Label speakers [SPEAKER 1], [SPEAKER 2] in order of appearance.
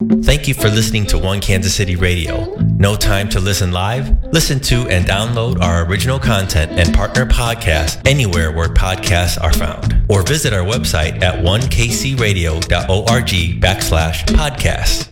[SPEAKER 1] Thank you for listening to One Kansas City Radio. No time to listen live? Listen to and download our original content and partner podcasts anywhere where podcasts are found. Or visit our website at onekcradio.org/podcasts.